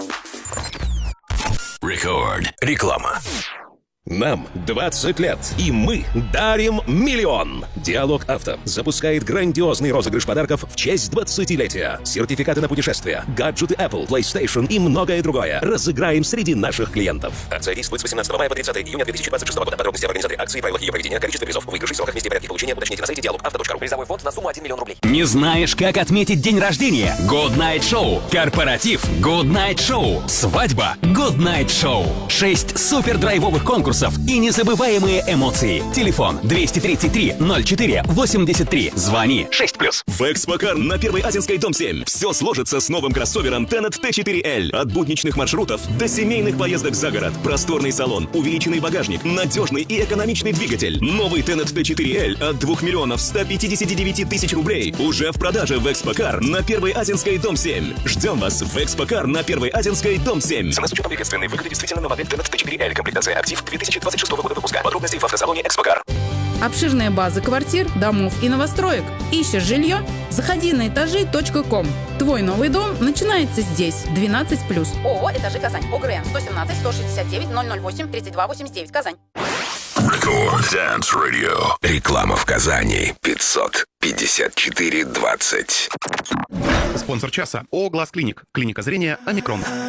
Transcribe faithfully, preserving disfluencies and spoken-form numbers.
Рекорд. Реклама. Нам двадцать лет, и мы дарим миллион. Диалог Авто запускает грандиозный розыгрыш подарков в честь двадцатилетия. Сертификаты на путешествия, гаджеты Apple, PlayStation и многое другое разыграем среди наших клиентов. Акция действует с восемнадцатого мая по тридцатое июня две тысячи двадцать шестого года. Подробности об организации акции, правилах ее проведения, количество призов, выигрышей, сроках, месте и порядке получения уточните на сайте диалог авто точка ру. Призовой фонд на сумму один миллион рублей. Не знаешь, как отметить день рождения? Good Night Show. Корпоратив Good Night Show. Свадьба Good Night Show. Шесть супер драйвовых конкурсов и незабываемые эмоции. Телефон двести тридцать три ноль четыре восемьдесят три. Звони шесть плюс. В Экспокар на Первой Азинской, дом семь. Все сложится с новым кроссовером Tenet Т четыре Л. От будничных маршрутов до семейных поездок за город. Просторный салон, увеличенный багажник, надежный и экономичный двигатель. Новый Tenet Т четыре Л от двух миллионов ста пятидесяти девяти тысяч рублей уже в продаже в Экспокар на Первой Азинской, дом семь. Ждем вас в Экспокар на Первой Азинской, дом семь. Цена с учетом вещественной выгоды действительно на модель Tenet Т четыре Л. Комплектация актив две тысячи двадцать шестого года выпуска. Подробности в автосалоне Экспокар. Обширные базы квартир, домов и новостроек. Ищешь жилье? Заходи на этажи точка ком. Твой новый дом начинается здесь. двенадцать плюс. ООО «Этажи Казань». ОГРН сто семнадцать сто шестьдесят девять ноль ноль восемь тридцать два восемьдесят девять. Казань. Рекорд Dance Radio. Реклама в Казани. пятьсот пятьдесят четыре двадцать. Спонсор часа ООО «Глаз Клиник». Клиника зрения «Омикрон».